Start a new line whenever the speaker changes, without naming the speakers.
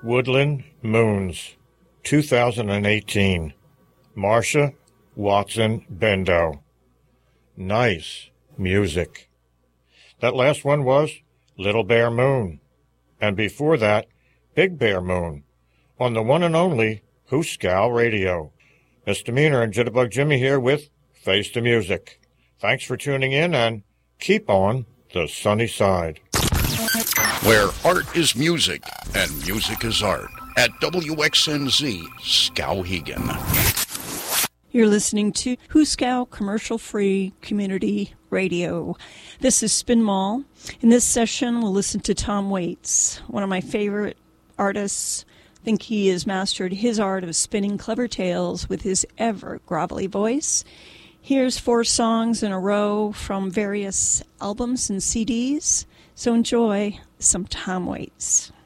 Woodland Moons, 2018. Marsha Watson Bendo. Nice music. That last one was Little Bear Moon. And before that, Big Bear Moon, on the one and only Hooskow Radio. Misdemeanor and Jitterbug Jimmy here with Face the Music. Thanks for tuning in and keep on the sunny side.
Where art is music and music is art at WXNZ Skowhegan.
You're listening to Hooskow Commercial-Free Community Radio. This is Spin Mall. In this session, we'll listen to Tom Waits, one of my favorite artists. I think he has mastered his art of spinning clever tales with his ever grovelly voice. Here's 4 songs in a row from various albums and CDs. So enjoy some Tom Waits.